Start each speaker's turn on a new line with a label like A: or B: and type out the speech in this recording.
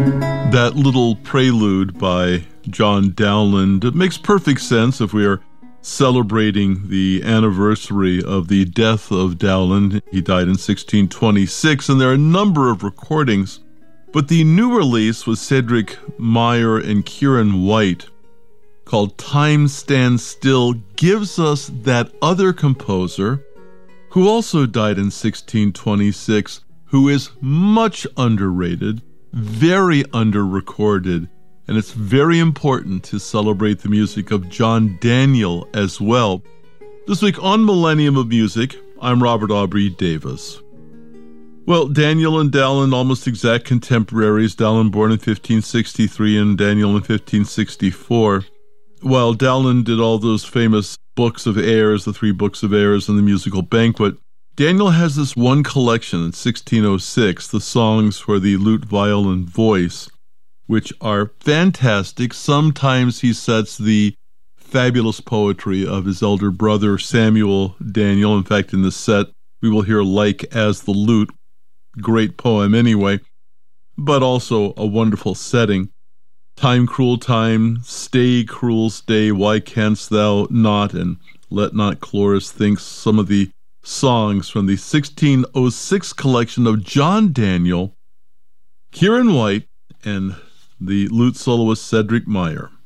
A: That little prelude by John Dowland makes perfect sense if we are celebrating the anniversary of the death of Dowland. He died in 1626, and there are a number of recordings, but the new release was Cedric Meyer and Kieran White, called Time Stands Still, gives us that other composer who also died in 1626, who is much underrated, very under-recorded, and it's very important to celebrate the music of John Daniel as well. This week on Millennium of Music, I'm Robert Aubrey Davis. Well, Daniel and Dowland, almost exact contemporaries. Dowland born in 1563 and Daniel in 1564. While Dowland did all those famous books of airs, the 3 books of airs and the musical banquet, Daniel has this one collection in 1606, the songs for the lute, violin, voice, which are fantastic. Sometimes he sets the fabulous poetry of his elder brother, Samuel Daniel. In fact, in this set, we will hear Like as the Lute, great poem anyway, but also a wonderful setting. Time, cruel time, stay, cruel stay, why canst thou not, and let not Chloris think, some of the songs from the 1606 collection of John Daniel, Kieran White, and the lute soloist Cedric Meyer.